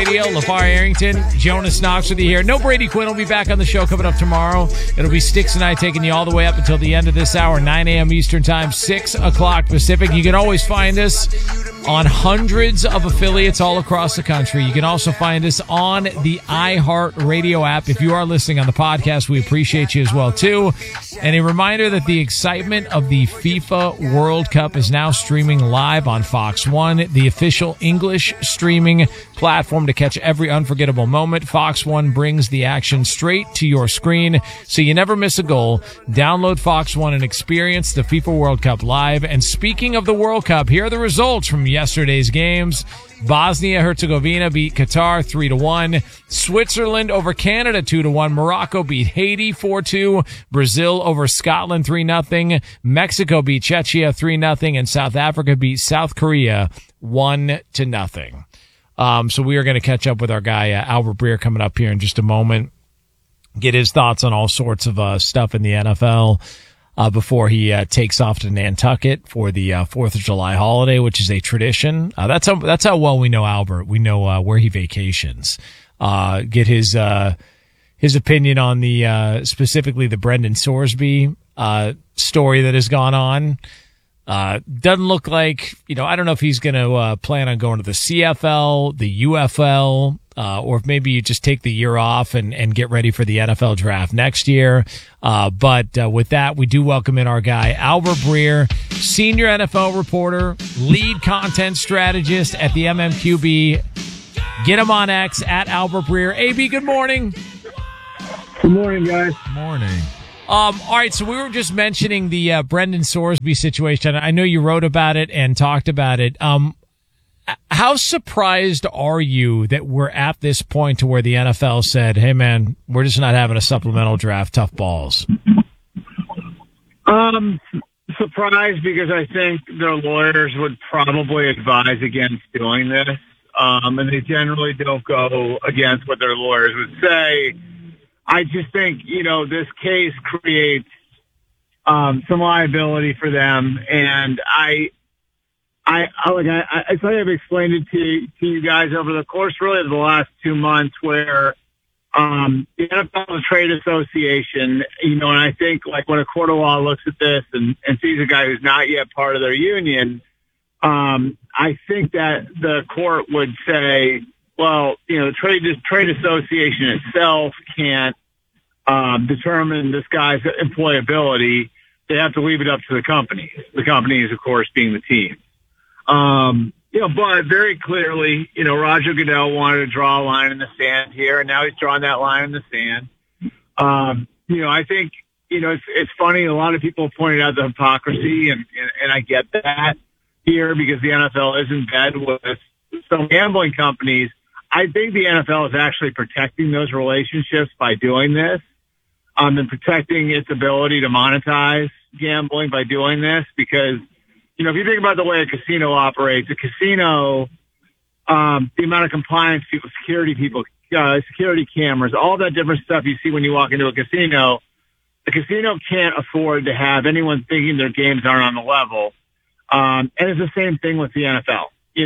Radio. LeVar Arrington, Jonas Knox with you here. No Brady Quinn will be back on the show coming up tomorrow. It'll be Sticks and I taking you all the way up until the end of this hour, 9 a.m. Eastern Time, 6 o'clock Pacific. You can always find us on hundreds of affiliates all across the country. You can also find us on the iHeart Radio app. If you are listening on the podcast, we appreciate you as well, too. And a reminder that the excitement of the FIFA World Cup is now streaming live on Fox One, the official English streaming platform to catch every unforgettable moment. Fox One brings the action straight to your screen, so you never miss a goal. Download Fox One and experience the FIFA World Cup live. And speaking of the World Cup, here are the results from yesterday's games. Bosnia-Herzegovina beat Qatar 3-1. Switzerland over Canada 2-1. Morocco beat Haiti 4-2. Brazil over Scotland 3-0. Mexico beat Czechia 3-0. And South Africa beat South Korea 1-0. So we are going to catch up with our guy, Albert Breer, coming up here in just a moment. Get his thoughts on all sorts of stuff in the NFL. Before he takes off to Nantucket for the 4th of July holiday, which is a tradition. That's how well we know Albert. We know where he vacations. Get his opinion on the specifically the Brendan Sorsby story that has gone on. Doesn't look like, I don't know if he's going to plan on going to the CFL, the UFL, or if maybe you just take the year off and get ready for the NFL draft next year. But with that, we do welcome in our guy, Albert Breer, senior NFL reporter, lead content strategist at the MMQB. Get him on X at Albert Breer. AB, good morning. Good morning, guys. Morning. All right, so we were just mentioning the Brendan Sorsby situation. I know you wrote about it and talked about it. How surprised are you that we're at this point to where the NFL said, hey, man, we're just not having a supplemental draft, tough balls? Surprised because I think their lawyers would probably advise against doing this. And they generally don't go against what their lawyers would say. I just think, this case creates some liability for them. And I think I've explained it to you guys over the course really of the last 2 months where the NFL is a trade association, and I think like when a court of law looks at this and sees a guy who's not yet part of their union, I think that the court would say, well, the trade association itself can't determine this guy's employability. They have to leave it up to the companies. The companies, of course, being the team. But very clearly, Roger Goodell wanted to draw a line in the sand here, and now he's drawing that line in the sand. I think, it's funny. A lot of people pointed out the hypocrisy, and I get that here because the NFL is in bed with some gambling companies. I think the NFL is actually protecting those relationships by doing this, and protecting its ability to monetize gambling by doing this because, if you think about the way a casino operates, a casino, the amount of compliance people, security cameras, all that different stuff you see when you walk into a casino, the casino can't afford to have anyone thinking their games aren't on the level. And it's the same thing with the NFL,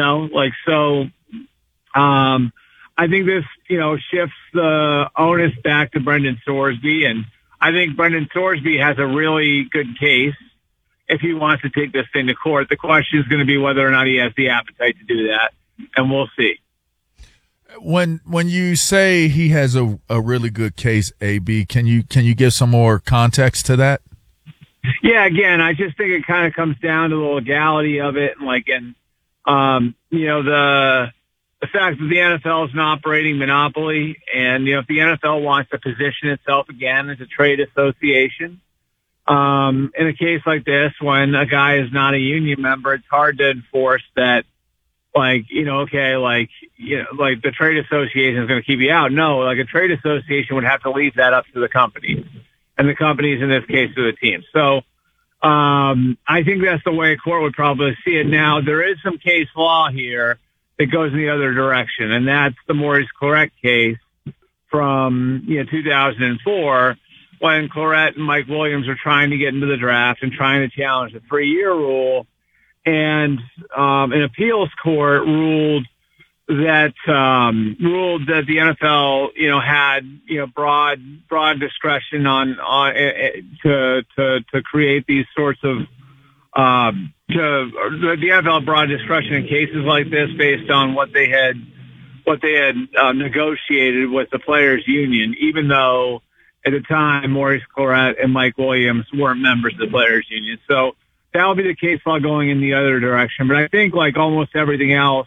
I think this, shifts the onus back to Brendan Sorsby. And I think Brendan Sorsby has a really good case if he wants to take this thing to court. The question is going to be whether or not he has the appetite to do that. And we'll see. When you say he has a really good case, AB, can you give some more context to that? Yeah, again, I just think it kind of comes down to the legality of it and the fact that the NFL is an operating monopoly, and if the NFL wants to position itself again as a trade association, in a case like this, when a guy is not a union member, it's hard to enforce that. The trade association is going to keep you out. No, a trade association would have to leave that up to the companies, and the companies in this case are the team. So I think that's the way a court would probably see it. Now, there is some case law here that goes in the other direction, and that's the Maurice Clarett case from 2004 when Clarett and Mike Williams were trying to get into the draft and trying to challenge the 3-year rule, and an appeals court ruled that ruled that the NFL, had broad discretion on to create these sorts of the NFL broad discretion in cases like this based on what they had negotiated with the players' union, even though at the time Maurice Clarett and Mike Williams weren't members of the players' union. So that will be the case law going in the other direction. But I think like almost everything else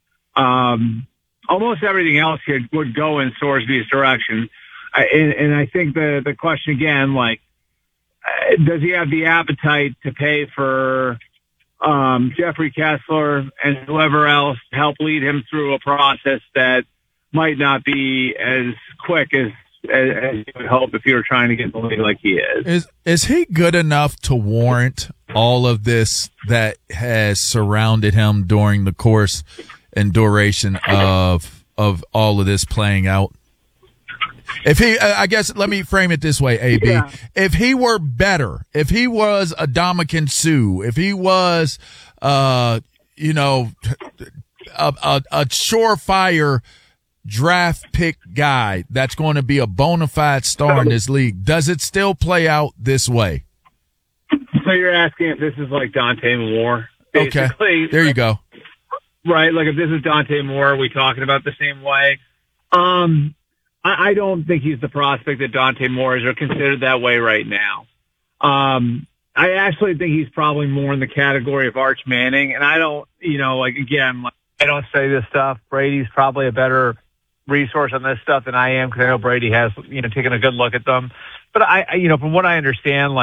here would go in Sorsby's direction. And I think the question again, like, does he have the appetite to pay for Jeffrey Kessler and whoever else to help lead him through a process that might not be as quick as you would hope if you were trying to get in the league like he is. Is he good enough to warrant all of this that has surrounded him during the course and duration of all of this playing out? If he, I guess, let me frame it this way, AB. Yeah. If he were better, if he was a Ndamukong Suh, if he was, a surefire draft pick guy that's going to be a bona fide star in this league, does it still play out this way? So you're asking if this is like Dante Moore? Basically. Okay, there you go. Right, like if this is Dante Moore, are we talking about the same way? I don't think he's the prospect that Dante Moore is, or considered that way right now. I actually think he's probably more in the category of Arch Manning, and I don't, I don't say this stuff. Brady's probably a better resource on this stuff than I am, because I know Brady has, taken a good look at them. But from what I understand,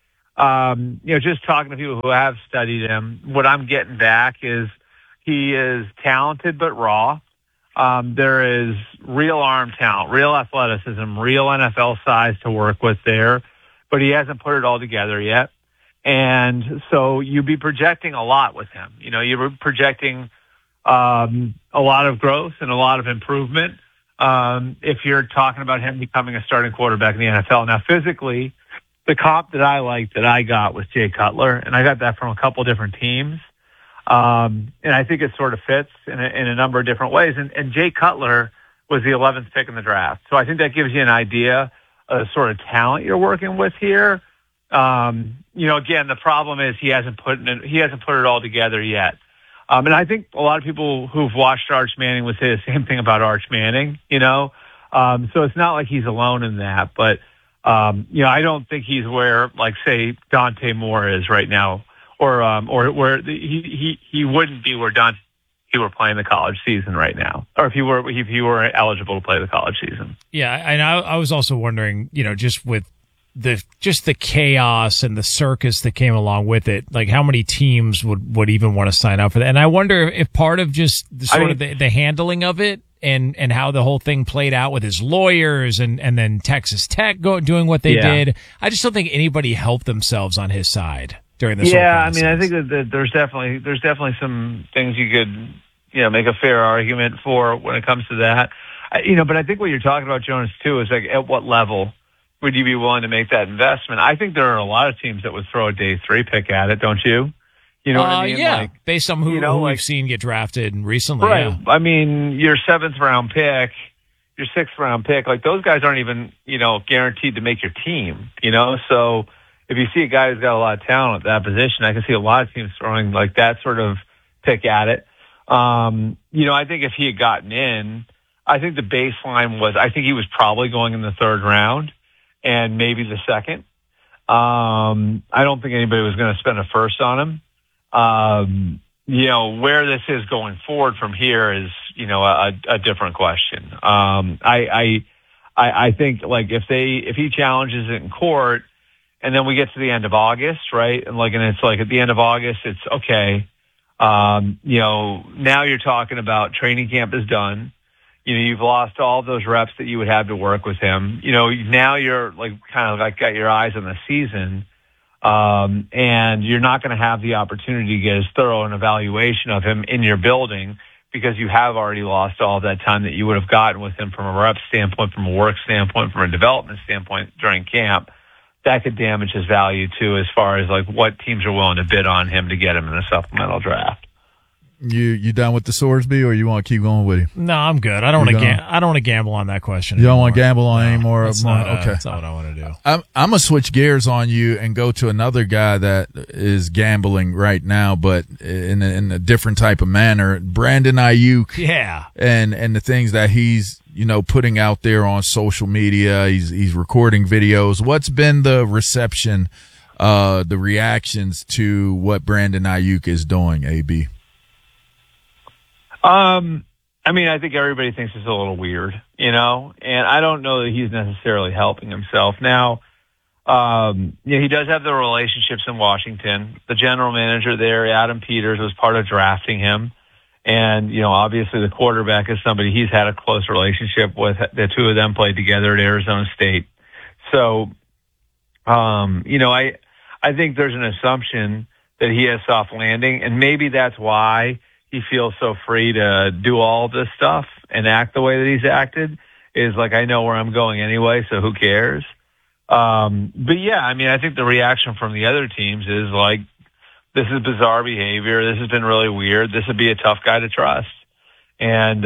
just talking to people who have studied him, what I'm getting back is he is talented but raw. There is real arm talent, real athleticism, real NFL size to work with there, but he hasn't put it all together yet. And so you'd be projecting a lot with him. You're projecting a lot of growth and a lot of improvement if you're talking about him becoming a starting quarterback in the NFL. Now, physically, the comp that I liked that I got was Jay Cutler, and I got that from a couple different teams. And I think it sort of fits in a number of different ways. And Jay Cutler was the 11th pick in the draft. So I think that gives you an idea of the sort of talent you're working with here. Again, the problem is he hasn't put it all together yet. And I think a lot of people who've watched Arch Manning would say the same thing about Arch Manning, So it's not like he's alone in that, but, I don't think he's where, like, say, Dante Moore is right now. Or where he wouldn't be where Dante, if he were playing the college season right now, or if he were eligible to play the college season. Yeah, and I was also wondering, just with the chaos and the circus that came along with it, like how many teams would even want to sign up for that? And I wonder if part of just the handling of it and how the whole thing played out with his lawyers and then Texas Tech doing what they did. I just don't think anybody helped themselves on his side during this. Yeah, I mean, I think that there's definitely some things you could, make a fair argument for when it comes to that. But I think what you're talking about, Jonas, too, is like at what level would you be willing to make that investment? I think there are a lot of teams that would throw a day 3 pick at it, don't you? You know what I mean? Yeah, based on who we've seen get drafted recently. Right. Yeah. I mean, your 7th round pick, your 6th round pick, like those guys aren't even, guaranteed to make your team, So if you see a guy who's got a lot of talent at that position, I can see a lot of teams throwing like that sort of pick at it. I think if he had gotten in, I think the baseline was, I think he was probably going in the 3rd round and maybe the 2nd. I don't think anybody was going to spend a first on him. Where this is going forward from here is, a different question. I think like if he challenges it in court and then we get to the end of August, right? And it's like at the end of August, it's okay. Now you're talking about training camp is done. You've lost all those reps that you would have to work with him. Now you're like kind of like got your eyes on the season. And you're not going to have the opportunity to get as thorough an evaluation of him in your building because you have already lost all that time that you would have gotten with him from a rep standpoint, from a work standpoint, from a development standpoint during camp. That could damage his value too, as far as like what teams are willing to bid on him to get him in a supplemental draft. You done with the Sorsby, or you want to keep going with him? No, I'm good. I don't want to. I don't want to gamble on that question. You don't want to gamble on any more. That's not what I want to do. I'm gonna switch gears on you and go to another guy that is gambling right now, but in a different type of manner. Brandon Ayuk. Yeah. And the things that he's putting out there on social media. He's recording videos. What's been the reception, the reactions to what Brandon Ayuk is doing? AB. I think everybody thinks it's a little weird, and I don't know that he's necessarily helping himself. Now, he does have the relationships in Washington. The general manager there, Adam Peters, was part of drafting him. And, obviously the quarterback is somebody he's had a close relationship with. The two of them played together at Arizona State. So, I think there's an assumption that he has soft landing, and maybe that's why he feels so free to do all this stuff and act the way that he's acted, is like, I know where I'm going anyway, so who cares? But yeah, I think the reaction from the other teams is like, this is bizarre behavior. This has been really weird. This would be a tough guy to trust. And,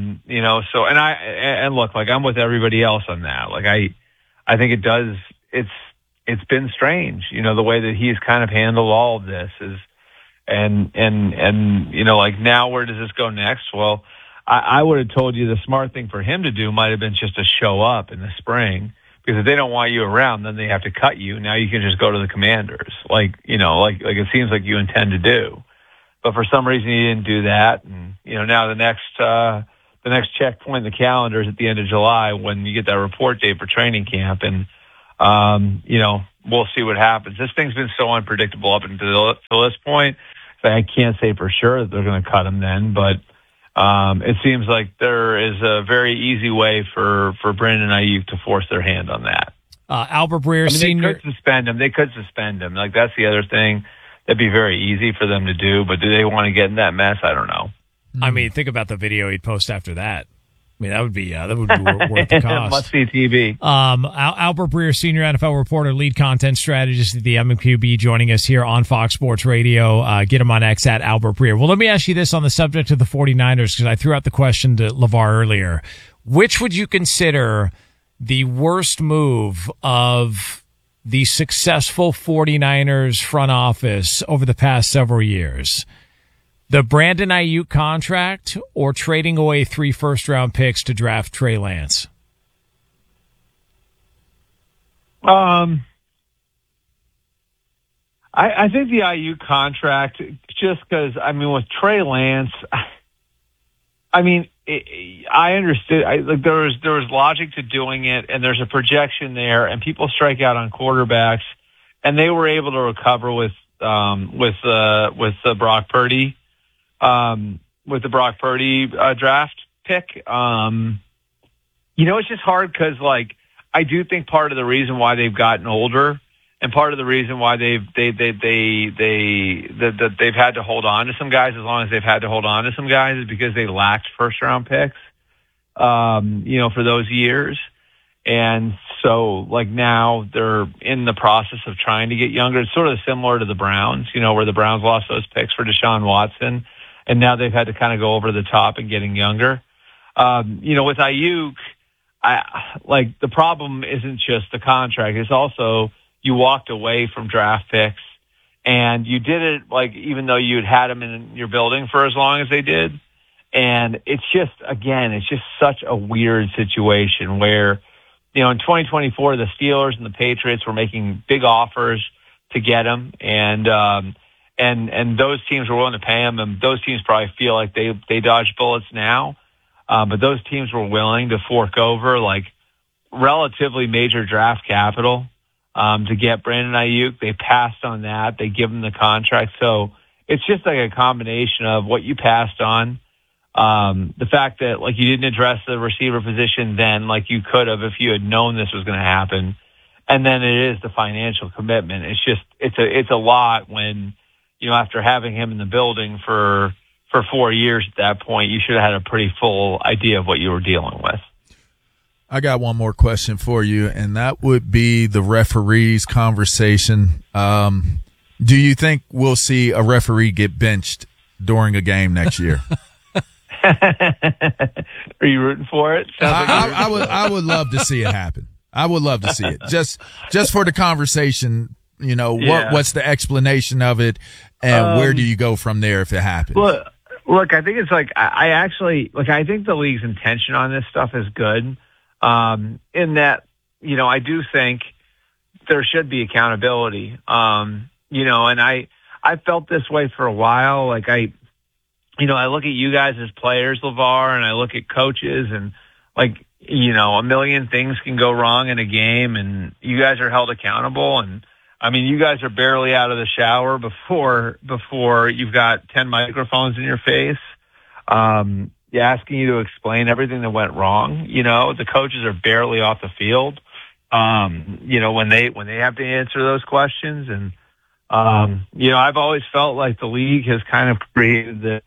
look, like, I'm with everybody else on that. Like, I think it does, it's been strange, the way that he's kind of handled all of this is, and like, now where does this go next? Well, I would have told you the smart thing for him to do might have been just to show up in the spring, because if they don't want you around, then they have to cut you. Now you can just go to the Commanders, like it seems like you intend to do. But for some reason you didn't do that. And, now the next checkpoint in the calendar is at the end of July when you get that report date for training camp. And, we'll see what happens. This thing's been so unpredictable up until this point that I can't say for sure that they're going to cut him then, but it seems like there is a very easy way for Brandon Ayuk to force their hand on that. Albert Breer Sr. They could suspend him. Like, that's the other thing. That'd be very easy for them to do, but do they want to get in that mess? I don't know. Think about the video he'd post after that. That would be worth the cost. Must see TV. Albert Breer, senior NFL reporter, lead content strategist at the MQB, joining us here on Fox Sports Radio. Get him on X at Albert Breer. Well, let me ask you this on the subject of the 49ers, because I threw out the question to LeVar earlier. Which would you consider the worst move of the successful 49ers front office over the past several years? The Brandon Ayuk contract, or trading away 3 first-round picks to draft Trey Lance? I think the Ayuk contract, just because, with Trey Lance, I understood. There was logic to doing it, and there's a projection there, and people strike out on quarterbacks, and they were able to recover with Brock Purdy. With the Brock Purdy draft pick. It's just hard because, like, I do think part of the reason why they've gotten older, and part of the reason why they've had to hold on to some guys as long as they've had to hold on to some guys, is because they lacked first round picks, for those years. And so, like, now they're in the process of trying to get younger. It's sort of similar to the Browns, where the Browns lost those picks for Deshaun Watson, and now they've had to kind of go over the top and getting younger. With Ayuk, the problem isn't just the contract. It's also, you walked away from draft picks, and you did it, like, even though you'd had them in your building for as long as they did. And it's just such a weird situation where, in 2024, the Steelers and the Patriots were making big offers to get him, and those teams were willing to pay him, and those teams probably feel like they dodged bullets now. But those teams were willing to fork over, like, relatively major draft capital to get Brandon Ayuk. They passed on that. They give him the contract. So it's just like a combination of what you passed on, the fact that, like, you didn't address the receiver position then like you could have if you had known this was going to happen, and then it is the financial commitment. It's a lot when, after having him in the building for 4 years at that point, you should have had a pretty full idea of what you were dealing with. I got one more question for you, and that would be the referees conversation. Do you think we'll see a referee get benched during a game next year. Are you rooting for it? I would love to see it happen. I would love to see it just for the conversation. You know, what's the explanation of it, and where do you go from there if it happens? Look, I think it's like I think the league's intention on this stuff is good. In that, you know, I do think there should be accountability. You know, and I felt this way for a while. Like I look at you guys as players, LeVar, and I look at coaches, and like, you know, a million things can go wrong in a game, and you guys are held accountable. And I mean, you guys are barely out of the shower before you've got 10 microphones in your face, asking you to explain everything that went wrong. You know, the coaches are barely off the field. You know, when they have to answer those questions, and you know, I've always felt like the league has kind of created the.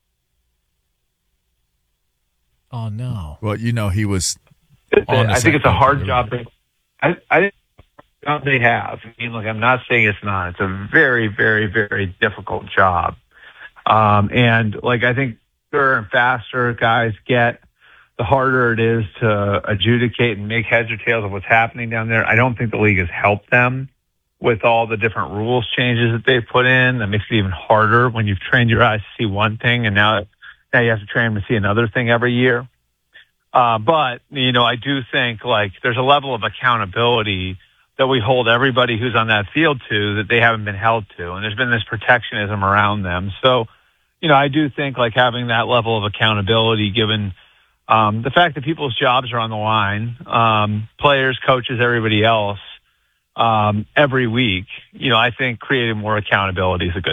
Oh no! Well, you know, he was. I think it's a hard job. I think they have. I mean, look, I'm not saying it's not. It's a very, very, very difficult job. And like, I think faster and faster guys get, the harder it is to adjudicate and make heads or tails of what's happening down there. I don't think the league has helped them with all the different rules changes that they've put in. That makes it even harder when you've trained your eyes to see one thing, and now you have to train them to see another thing every year. But, you know, I do think like there's a level of accountability that we hold everybody who's on that field to that they haven't been held to. And there's been this protectionism around them. So, you know, I do think like having that level of accountability, given the fact that people's jobs are on the line, players, coaches, everybody else, every week, you know, I think creating more accountability is a good